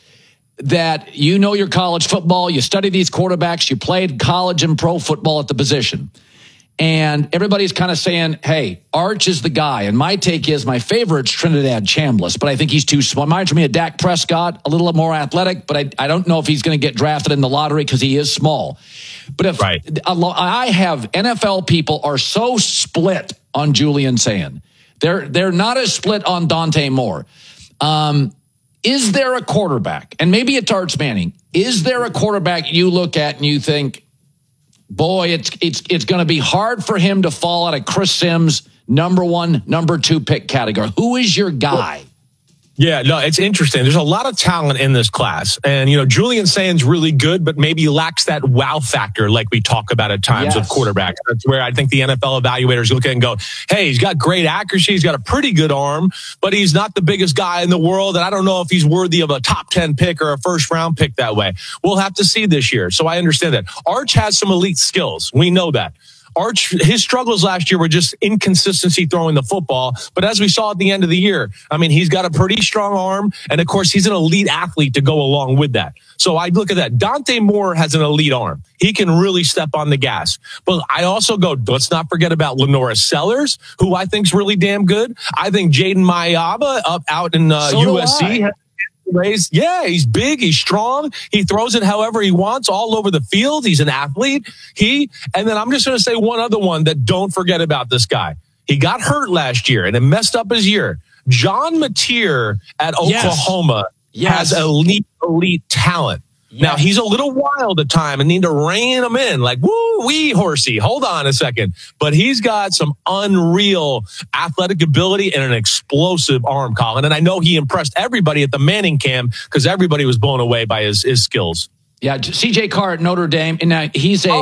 That you know your college football, you study these quarterbacks, you played college and pro football at the position. And everybody's kind of saying, hey, Arch is the guy. And my take is my favorite's Trinidad Chambliss, but I think he's too small. Reminds me of Dak Prescott, a little more athletic, but I don't know if he's going to get drafted in the lottery because he is small. But if I have NFL people are so split on Julian Sand. They're not as split on Dante Moore. Is there a quarterback, and maybe it's Arch Manning, is there a quarterback you look at and you think, boy, it's going to be hard for him to fall out of Chris Sims' number 1, number 2 pick category? Who is your guy? Yeah, no, it's interesting. There's a lot of talent in this class. And, Julian Sand's really good, but maybe lacks that wow factor like we talk about at times with quarterbacks. That's where I think the NFL evaluators look at and go, hey, he's got great accuracy. He's got a pretty good arm, but he's not the biggest guy in the world. And I don't know if he's worthy of a top 10 pick or a first round pick that way. We'll have to see this year. So I understand that. Arch has some elite skills. We know that. Arch, his struggles last year were just inconsistency throwing the football. But as we saw at the end of the year, I mean, he's got a pretty strong arm. And of course, he's an elite athlete to go along with that. So I look at that. Dante Moore has an elite arm. He can really step on the gas. But I also go, let's not forget about Lenora Sellers, who I think is really damn good. I think Jaden Mayaba out in USC. Yeah, he's big, he's strong, he throws it however he wants all over the field. He's an athlete. And then I'm just going to say one other one that don't forget about this guy. He got hurt last year and it messed up his year. John Mateer at Oklahoma has elite talent. Now, he's a little wild at time and need to rein him in like, woo-wee, horsey. Hold on a second. But he's got some unreal athletic ability and an explosive arm, Colin. And I know he impressed everybody at the Manning camp because everybody was blown away by his skills. Yeah, C.J. Carr at Notre Dame. And now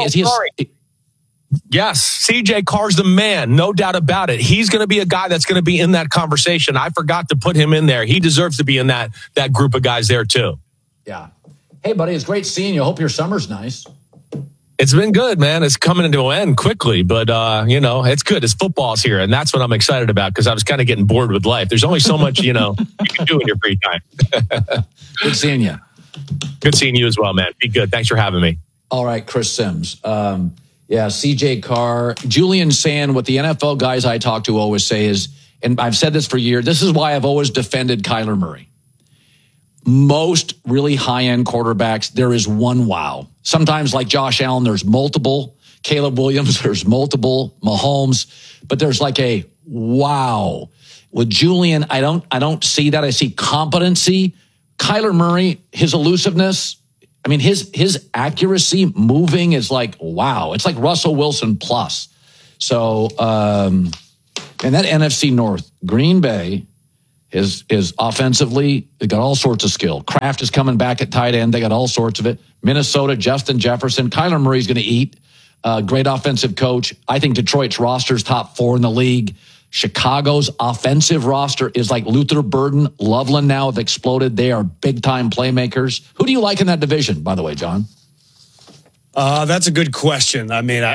Yes, C.J. Carr's the man, no doubt about it. He's going to be a guy that's going to be in that conversation. I forgot to put him in there. He deserves to be in that group of guys there, too. Yeah. Hey, buddy, it's great seeing you. Hope your summer's nice. It's been good, man. It's coming into an end quickly, but, it's good. It's football's here, and that's what I'm excited about because I was kind of getting bored with life. There's only so much, you can do in your free time. Good seeing you. Good seeing you as well, man. Be good. Thanks for having me. All right, Chris Sims. C.J. Carr, Julian Sand, what the NFL guys I talk to always say is, and I've said this for years, this is why I've always defended Kyler Murray. Most really high-end quarterbacks, there is one wow. Sometimes, like Josh Allen, there's multiple. Caleb Williams. There's multiple Mahomes, but there's like a wow. With Julian, I don't see that. I see competency. Kyler Murray, his elusiveness. I mean, his accuracy moving is like, wow. It's like Russell Wilson plus. So, and that NFC North, Green Bay is offensively, they got all sorts of skill. Kraft is coming back at tight end. They got all sorts of it. Minnesota, Justin Jefferson. Kyler Murray's going to eat. Great offensive coach. I think Detroit's roster's top 4 in the league. Chicago's offensive roster is like Luther Burden. Loveland now have exploded. They are big-time playmakers. Who do you like in that division, by the way, John? That's a good question. I mean,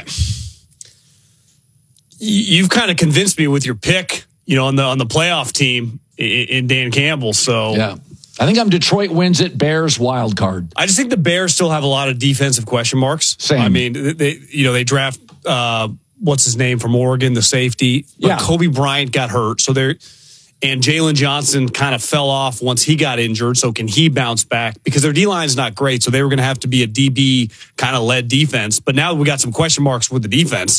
you've kind of convinced me with your pick, on the playoff team in Dan Campbell. So yeah, I think Detroit wins it. Bears wild card. I just think the Bears still have a lot of defensive question marks. Same. I mean, they draft what's his name from Oregon, the safety. But yeah. Kobe Bryant got hurt, and Jalen Johnson kind of fell off once he got injured. So can he bounce back? Because their D line is not great, so they were going to have to be a DB kind of led defense. But now we got some question marks with the defense.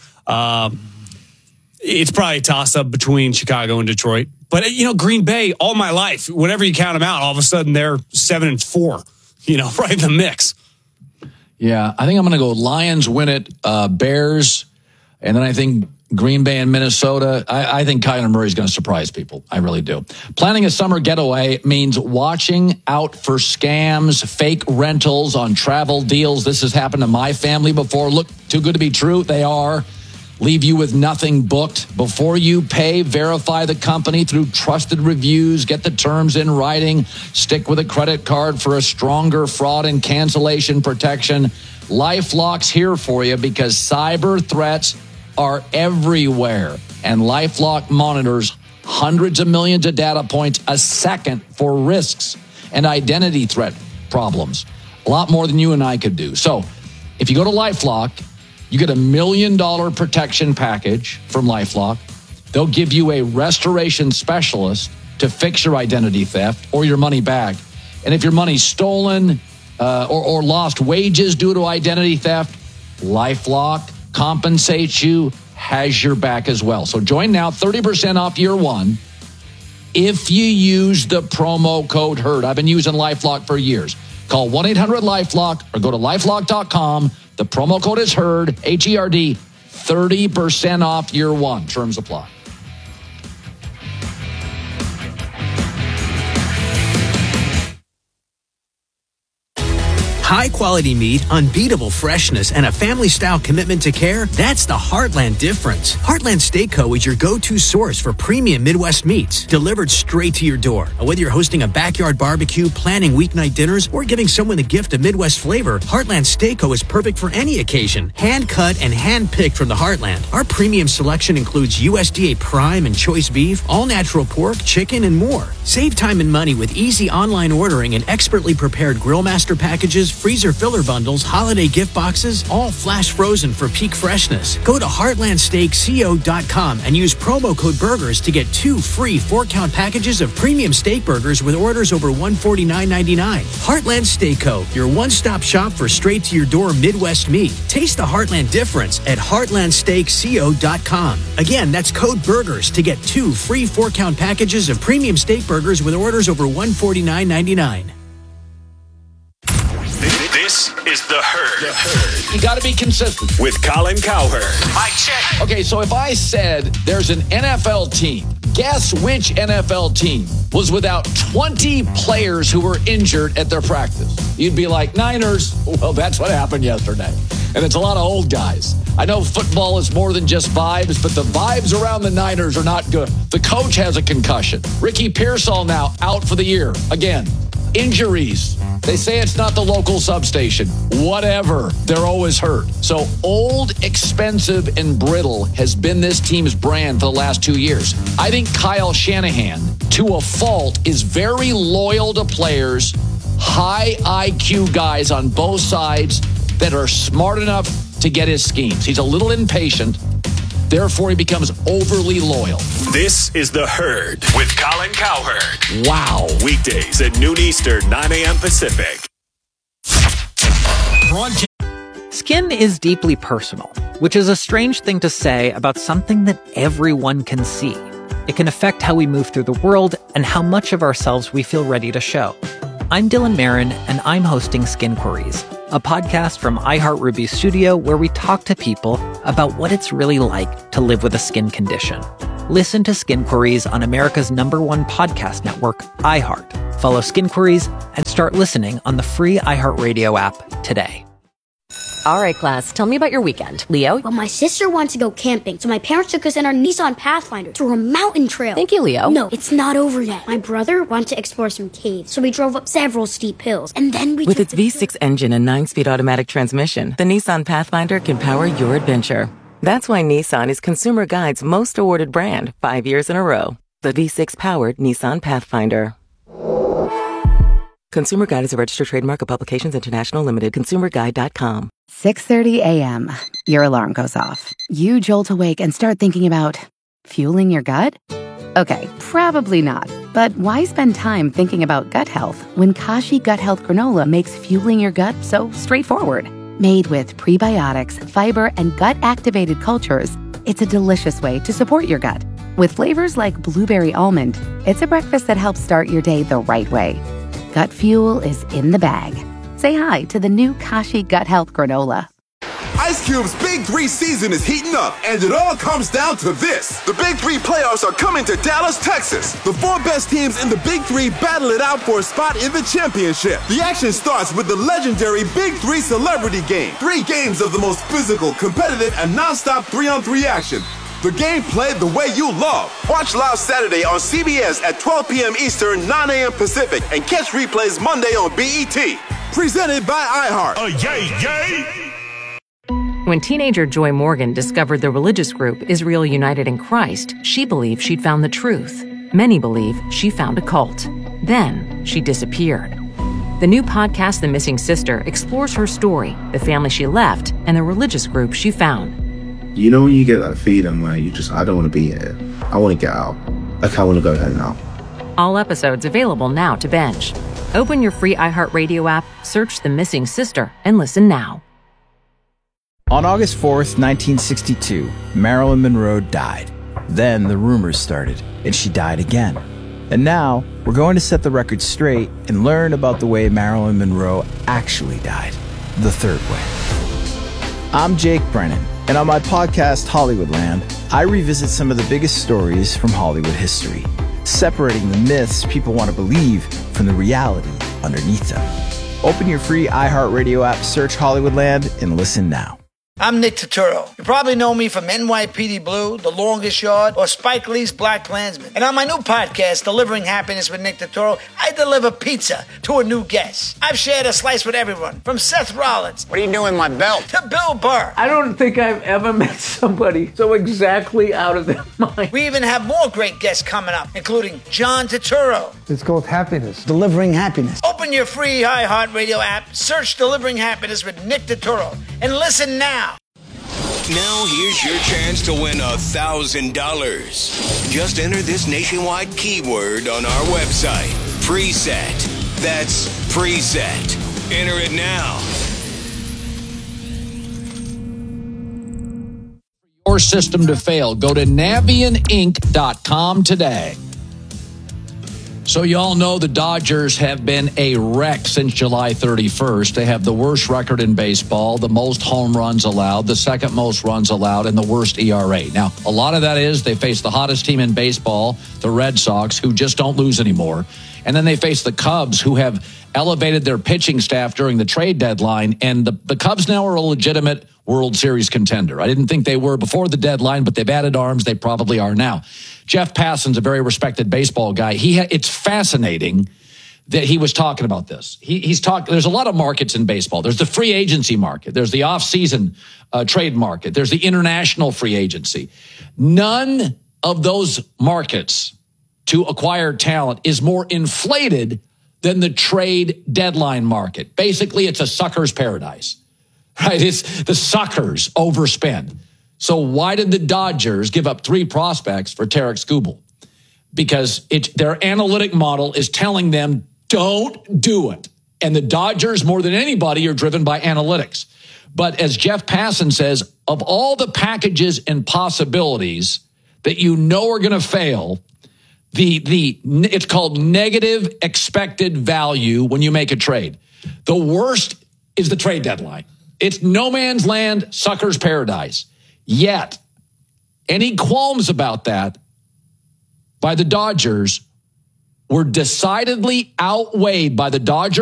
It's probably a toss-up between Chicago and Detroit. But, Green Bay, all my life, whenever you count them out, all of a sudden they're 7-4, right in the mix. Yeah, I think I'm going to go Lions win it, Bears, and then I think Green Bay and Minnesota. I think Kyler Murray is going to surprise people. I really do. Planning a summer getaway means watching out for scams, fake rentals on travel deals. This has happened to my family before. Look, too good to be true. They are. Leave you with nothing booked. Before you pay, verify the company through trusted reviews. Get the terms in writing. Stick with a credit card for a stronger fraud and cancellation protection. LifeLock's here for you because cyber threats are everywhere. And LifeLock monitors hundreds of millions of data points a second for risks and identity threat problems. A lot more than you and I could do. So if you go to LifeLock, you get $1 million protection package from LifeLock. They'll give you a restoration specialist to fix your identity theft or your money back. And if your money's stolen or lost wages due to identity theft, LifeLock compensates you, has your back as well. So join now, 30% off year one if you use the promo code HERD. I've been using LifeLock for years. Call 1-800-LifeLock or go to LifeLock.com. The promo code is HERD, H-E-R-D, 30% off year one. Terms apply. High quality meat, unbeatable freshness, and a family style commitment to care. That's the Heartland difference. Heartland Steak Co. is your go-to source for premium Midwest meats delivered straight to your door. Whether you're hosting a backyard barbecue, planning weeknight dinners, or giving someone the gift of Midwest flavor, Heartland Steak Co. is perfect for any occasion. Hand cut and hand picked from the Heartland. Our premium selection includes USDA prime and choice beef, all natural pork, chicken, and more. Save time and money with easy online ordering and expertly prepared grill master packages, freezer filler bundles, holiday gift boxes, all flash frozen for peak freshness. Go to heartlandsteakco.com and use promo code BURGERS to get 2 free 4-count packages of premium steak burgers with orders over $149.99. Heartland Steak Co., your one-stop shop for straight-to-your-door Midwest meat. Taste the Heartland difference at heartlandsteakco.com. Again, that's code BURGERS to get 2 free 4-count packages of premium steak burgers with orders over $149.99. This is The Herd. You got to be consistent. With Colin Cowherd. Mic check. Okay, so if I said there's an NFL team, guess which NFL team was without 20 players who were injured at their practice? You'd be like, Niners. Well, that's what happened yesterday. And it's a lot of old guys. I know football is more than just vibes, but the vibes around the Niners are not good. The coach has a concussion. Ricky Pearsall now out for the year. Again, injuries. They say it's not the local substation. Whatever. They're always hurt. So old, expensive, and brittle has been this team's brand for the last 2 years. I think Kyle Shanahan, to a fault, is very loyal to players, high IQ guys on both sides that are smart enough to get his schemes. He's a little impatient. Therefore, he becomes overly loyal. This is The Herd with Colin Cowherd. Wow. Weekdays at noon Eastern, 9 a.m. Pacific. Skin is deeply personal, which is a strange thing to say about something that everyone can see. It can affect how we move through the world and how much of ourselves we feel ready to show. I'm Dylan Marin, and I'm hosting Skin Queries, a podcast from iHeartRuby's studio where we talk to people about what it's really like to live with a skin condition. Listen to Skin Queries on America's #1 podcast network, iHeart. Follow Skin Queries and start listening on the free iHeartRadio app today. All right, class, tell me about your weekend. Leo? Well, my sister wanted to go camping, so my parents took us in our Nissan Pathfinder through a mountain trail. Thank you, Leo. No, it's not over yet. My brother wanted to explore some caves, so we drove up several steep hills, and then we With its V6 engine and 9-speed automatic transmission, the Nissan Pathfinder can power your adventure. That's why Nissan is Consumer Guide's most awarded brand 5 years in a row. The V6-powered Nissan Pathfinder. Consumer Guide is a registered trademark of Publications International Limited. ConsumerGuide.com. 6:30 a.m. Your alarm goes off. You jolt awake and start thinking about fueling your gut? Okay, probably not. But why spend time thinking about gut health when Kashi Gut Health Granola makes fueling your gut so straightforward? Made with prebiotics, fiber, and gut-activated cultures, it's a delicious way to support your gut. With flavors like blueberry almond, it's a breakfast that helps start your day the right way. Gut fuel is in the bag. Say hi to the new Kashi Gut Health Granola. Ice Cube's Big 3 season is heating up, and it all comes down to this. The Big 3 playoffs are coming to Dallas, Texas. The 4 best teams in the Big 3 battle it out for a spot in the championship. The action starts with the legendary Big 3 Celebrity Game. 3 games of the most physical, competitive, and non-stop 3-on-3 action. The game played the way you love. Watch live Saturday on CBS at 12 p.m. Eastern, 9 a.m. Pacific, and catch replays Monday on BET. Presented by iHeart. Yay! When teenager Joy Morgan discovered the religious group Israel United in Christ, she believed she'd found the truth. Many believe she found a cult. Then she disappeared. The new podcast, The Missing Sister, explores her story, the family she left, and the religious group she found. You know when you get that feeling where you just, I don't want to be here. I want to get out. Like, I want to go home now. All episodes available now to binge. Open your free iHeartRadio app, search The Missing Sister, and listen now. On August 4th, 1962, Marilyn Monroe died. Then the rumors started, and she died again. And now, we're going to set the record straight and learn about the way Marilyn Monroe actually died. The third way. I'm Jake Brennan, and on my podcast, Hollywoodland, I revisit some of the biggest stories from Hollywood history, separating the myths people want to believe from the reality underneath them. Open your free iHeartRadio app, search Hollywoodland, and listen now. I'm Nick Turturro. You probably know me from NYPD Blue, The Longest Yard, or Spike Lee's BlacKkKlansman. And on my new podcast, Delivering Happiness with Nick Turturro, I deliver pizza to a new guest. I've shared a slice with everyone, from Seth Rollins. What are you doing with my belt? To Bill Burr. I don't think I've ever met somebody so exactly out of their mind. We even have more great guests coming up, including John Turturro. It's called happiness. Delivering happiness. Open your free iHeartRadio app, search Delivering Happiness with Nick Turturro, and listen now. Now here's your chance to win $1,000. Just enter this nationwide keyword on our website, Preset. That's Preset. Enter it now. Your system to fail. Go to NavianInc.com today. So you all know the Dodgers have been a wreck since July 31st. They have the worst record in baseball, the most home runs allowed, the second most runs allowed, and the worst ERA. Now, a lot of that is they face the hottest team in baseball, the Red Sox, who just don't lose anymore. And then they face the Cubs, who have elevated their pitching staff during the trade deadline. And the Cubs now are a legitimate World Series contender. I didn't think they were before the deadline, but they've added arms. They probably are now. Jeff Passan's a very respected baseball guy. It's fascinating that he was talking about this. He's talking. There's a lot of markets in baseball. There's the free agency market. There's the off-season trade market. There's the international free agency. None of those markets to acquire talent is more inflated than the trade deadline market. Basically, it's a sucker's paradise, right? It's the suckers overspend. So why did the Dodgers give up 3 prospects for Tarik Skubal? Because their analytic model is telling them, don't do it. And the Dodgers, more than anybody, are driven by analytics. But as Jeff Passan says, of all the packages and possibilities that you know are going to fail, it's called negative expected value when you make a trade. The worst is the trade deadline. It's no man's land, sucker's paradise. Yet, any qualms about that by the Dodgers were decidedly outweighed by the Dodgers